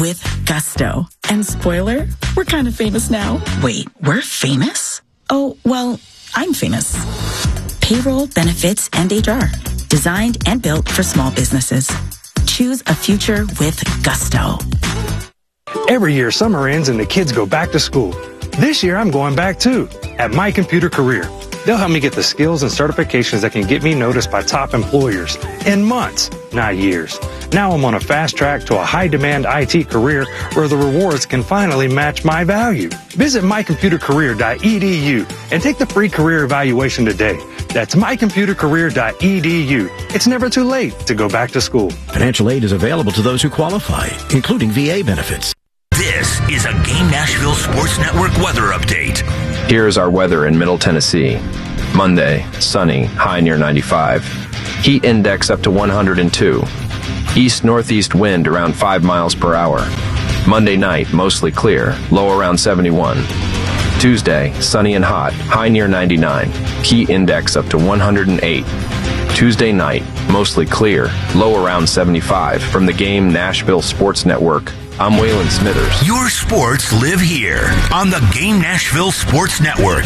with gusto. And spoiler, we're kind of famous now. Wait, we're famous? Oh, well, I'm famous. Payroll, benefits, and HR. Designed and built for small businesses. Choose a future with gusto. Every year, summer ends and the kids go back to school. This year, I'm going back too, at My Computer Career. They'll help me get the skills and certifications that can get me noticed by top employers in months, not years. Now I'm on a fast track to a high-demand IT career where the rewards can finally match my value. Visit mycomputercareer.edu and take the free career evaluation today. That's mycomputercareer.edu. It's never too late to go back to school. Financial aid is available to those who qualify, including VA benefits. This is a Game Nashville Sports Network weather update. Here's our weather in Middle Tennessee. Monday, sunny, high near 95. Heat index up to 102. East-northeast wind around 5 miles per hour. Monday night, mostly clear, low around 71. Tuesday, sunny and hot, high near 99. Heat index up to 108. Tuesday night, mostly clear, low around 75. From the Game Nashville Sports Network, I'm Waylon Smithers. Your sports live here on the Game Nashville Sports Network.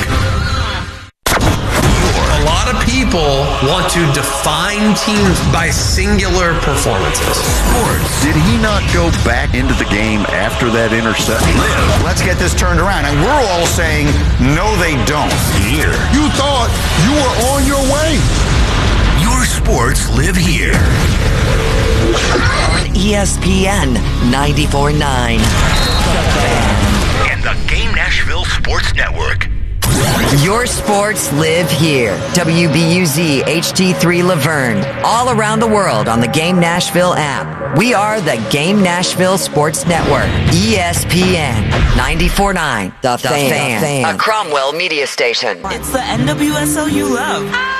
A lot of people want to define teams by singular performances. Sports. Did he not go back into the game after that interception? Let's get this turned around. And we're all saying, no, they don't. Here. You thought you were on your way. Your sports live here. On ESPN 94.9. And the Game Nashville Sports Network. Your sports live here. WBUZ HD3 Laverne. All around the world on the Game Nashville app. We are the Game Nashville Sports Network. ESPN 94.9. The Fan. A Cromwell media station. It's the NWSL you love.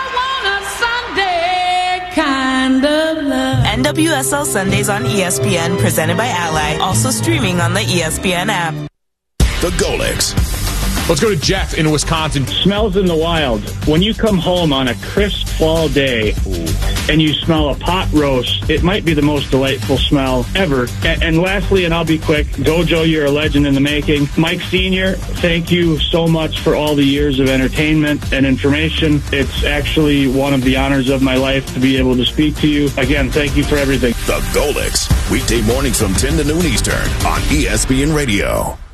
Kind of love. NWSL Sundays on ESPN, presented by Ally. Also streaming on the ESPN app. The Golics. Let's go to Jeff in Wisconsin. Smells in the wild. When you come home on a crisp fall day and you smell a pot roast, it might be the most delightful smell ever. And lastly, and I'll be quick, Gojo, you're a legend in the making. Mike Sr., thank you so much for all the years of entertainment and information. It's actually one of the honors of my life to be able to speak to you. Again, thank you for everything. The Golics. Weekday mornings from 10 to noon Eastern on ESPN Radio.